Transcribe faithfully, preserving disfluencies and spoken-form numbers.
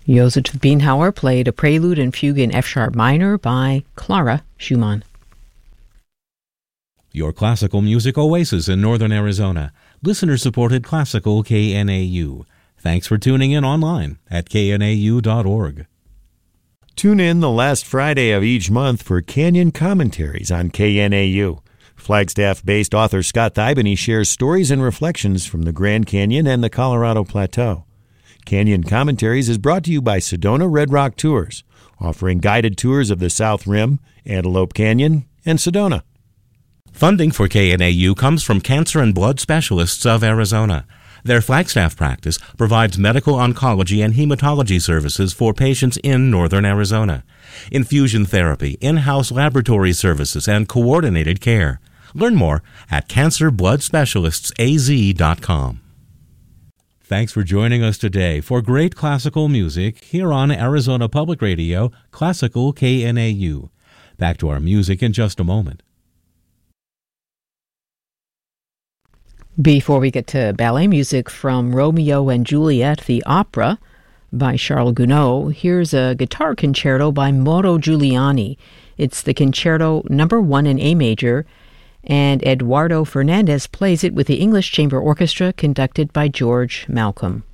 Josef Bienhauer played a prelude and fugue in F-sharp minor by Clara Schumann. Your classical music oasis in northern Arizona. Listener-supported classical K N A U. Thanks for tuning in online at K N A U dot org. Tune in the last Friday of each month for Canyon Commentaries on K N A U. Flagstaff-based author Scott Thibany shares stories and reflections from the Grand Canyon and the Colorado Plateau. Canyon Commentaries is brought to you by Sedona Red Rock Tours, offering guided tours of the South Rim, Antelope Canyon, and Sedona. Funding for K N A U comes from Cancer and Blood Specialists of Arizona. Their Flagstaff practice provides medical oncology and hematology services for patients in northern Arizona, infusion therapy, in-house laboratory services, and coordinated care. Learn more at cancer blood specialists a z dot com. Thanks for joining us today for great classical music here on Arizona Public Radio, Classical K N A U. Back to our music in just a moment. Before we get to ballet music from Romeo and Juliet, the opera by Charles Gounod, here's a guitar concerto by Mauro Giuliani. It's the concerto number one in A major, and Eduardo Fernandez plays it with the English Chamber Orchestra conducted by George Malcolm.